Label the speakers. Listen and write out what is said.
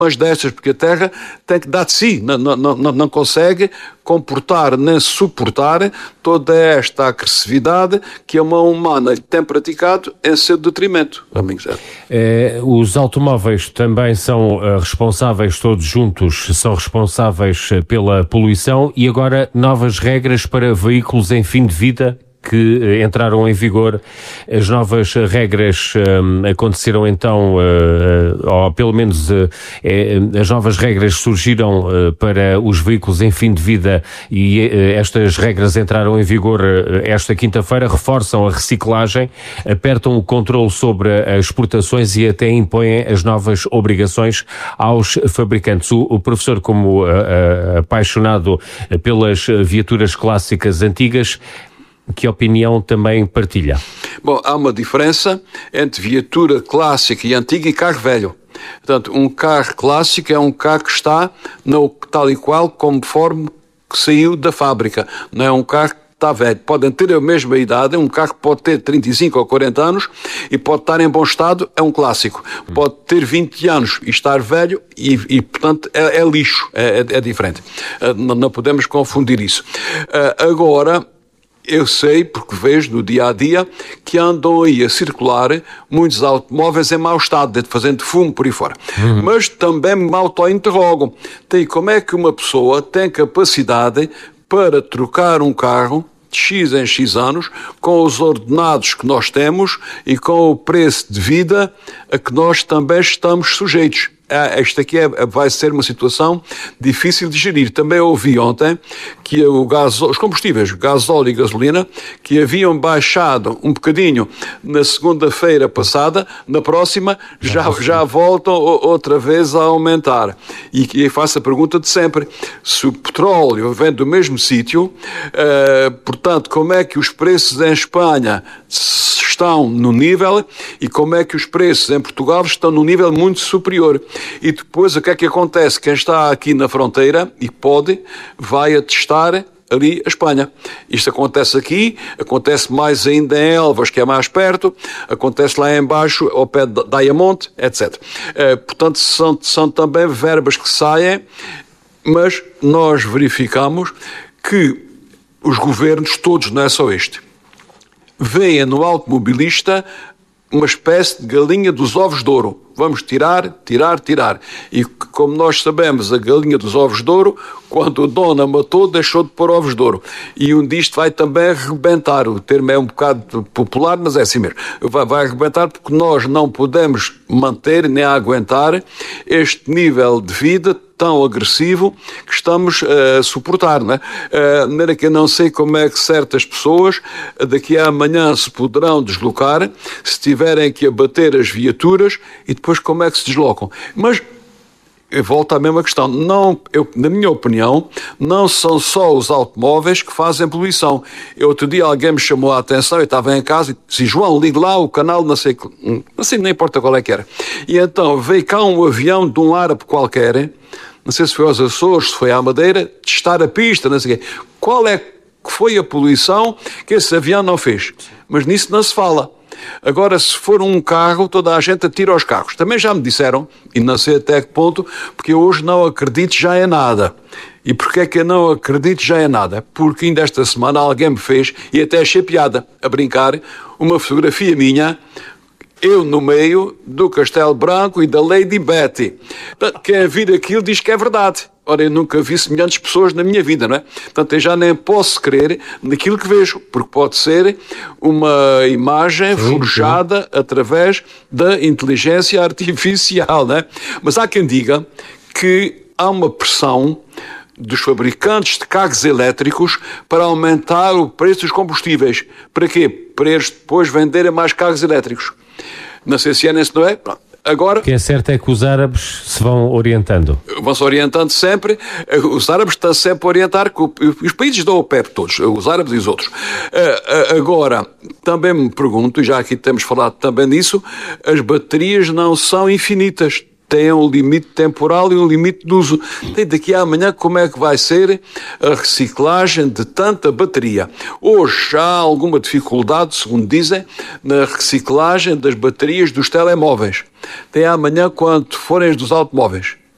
Speaker 1: destas, porque a Terra tem que dar de si, não consegue comportar nem suportar toda esta agressividade que a mão humana tem praticado em seu detrimento.
Speaker 2: Os automóveis também são responsáveis, todos juntos, são responsáveis pela poluição e agora novas regras para veículos em fim de vida que entraram em vigor. As novas regras aconteceram então, ou pelo menos as novas regras surgiram para os veículos em fim de vida e estas regras entraram em vigor esta quinta-feira, reforçam a reciclagem, apertam o controle sobre as exportações e até impõem as novas obrigações aos fabricantes. O professor, como apaixonado pelas viaturas clássicas antigas, que opinião também partilha?
Speaker 1: Bom, há uma diferença entre viatura clássica e antiga e carro velho. Portanto, um carro clássico é um carro que está tal e qual conforme que saiu da fábrica. Não é um carro que está velho. Podem ter a mesma idade, um carro pode ter 35 ou 40 anos e pode estar em bom estado, é um clássico. Pode ter 20 anos e estar velho e portanto, é lixo, é diferente. Não podemos confundir isso. Agora, eu sei, porque vejo no dia-a-dia, que andam aí a circular muitos automóveis em mau estado, fazendo fumo por aí fora. Mas também me auto-interrogam. Como é que uma pessoa tem capacidade para trocar um carro de X em X anos, com os ordenados que nós temos e com o preço de vida a que nós também estamos sujeitos? Esta aqui vai ser uma situação difícil de gerir. Também ouvi ontem que os combustíveis, gasóleo e gasolina, que haviam baixado um bocadinho na segunda-feira passada, na próxima já voltam outra vez a aumentar. E faço a pergunta de sempre: se o petróleo vem do mesmo sítio, portanto, como é que os preços em Espanha estão no nível e como é que os preços em Portugal estão num nível muito superior? E depois o que é que acontece? Quem está aqui na fronteira e vai atestar ali a Espanha. Isto acontece aqui, acontece mais ainda em Elvas, que é mais perto, acontece lá em baixo, ao pé de Diamond, etc. Portanto, são também verbas que saem, mas nós verificamos que os governos, todos, não é só este, veem no automobilista uma espécie de galinha dos ovos de ouro. Vamos tirar. E como nós sabemos, a galinha dos ovos de ouro, quando a dona matou, deixou de pôr ovos de ouro. E um disto vai também arrebentar. O termo é um bocado popular, mas é assim mesmo. Vai arrebentar porque nós não podemos manter nem aguentar este nível de vida tão agressivo que estamos a suportar, não é? De maneira que eu não sei como é que certas pessoas daqui a amanhã se poderão deslocar, se tiverem que abater as viaturas e depois como é que se deslocam. Mas eu volto à mesma questão. Na minha opinião, não são só os automóveis que fazem poluição. Outro dia alguém me chamou a atenção, eu estava em casa e disse: João, ligue lá o canal, não sei, não importa qual é que era. E então veio cá um avião de um árabe qualquer, não sei se foi aos Açores, se foi à Madeira, testar a pista, não sei o quê. Qual é que foi a poluição que esse avião não fez? Mas nisso não se fala. Agora, se for um carro, toda a gente atira aos carros. Também já me disseram, e não sei até que ponto, porque eu hoje não acredito já em nada. E porquê é que eu não acredito já em nada? Porque ainda esta semana alguém me fez, e até achei piada, a brincar, uma fotografia minha, eu no meio do Castelo Branco e da Lady Betty. Quem vir aquilo diz que é verdade. Ora, eu nunca vi semelhantes pessoas na minha vida, não é? Portanto, eu já nem posso crer naquilo que vejo, porque pode ser uma imagem forjada através da inteligência artificial, não é? Mas há quem diga que há uma pressão dos fabricantes de carros elétricos para aumentar o preço dos combustíveis. Para quê? Para eles depois venderem mais carros elétricos. Não sei se é nesse, não é? Pronto. Agora,
Speaker 2: o que é certo é que os árabes se vão orientando.
Speaker 1: Vão-se orientando sempre. Os árabes estão sempre a orientar, os países da OPEP todos, os árabes e os outros. Agora, também me pergunto, e já aqui temos falado também disso, as baterias não são infinitas. Têm um limite temporal e um limite de uso. Daqui a amanhã como é que vai ser a reciclagem de tanta bateria? Hoje há alguma dificuldade, segundo dizem, na reciclagem das baterias dos telemóveis. Amanhã, quando forem as dos automóveis.